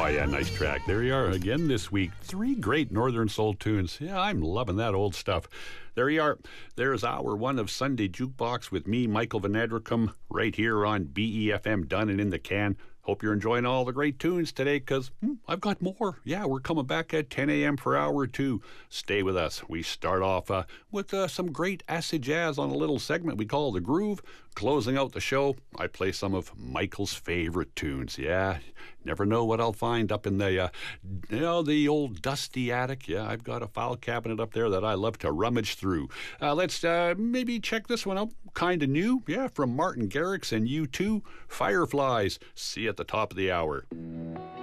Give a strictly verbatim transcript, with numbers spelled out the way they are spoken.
Oh, yeah, nice track. There you are again this week. Three great Northern Soul tunes. Yeah, I'm loving that old stuff. There you are. There's hour one of Sunday Jukebox with me, Michael Van Adricum, right here on B E F M, done and in the can. Hope you're enjoying all the great tunes today, because hmm, I've got more. Yeah, we're coming back at ten a.m. for hour two. Stay with us. We start off uh, with uh, some great acid jazz on a little segment we call The Groove. Closing out the show, I play some of Michael's favorite tunes. Yeah, never know what I'll find up in the, uh, you know, the old dusty attic. Yeah, I've got a file cabinet up there that I love to rummage through. Uh, let's uh, maybe check this one out. Kind of new. Yeah, from Martin Garrix and U two, Fireflies. See you at the top of the hour.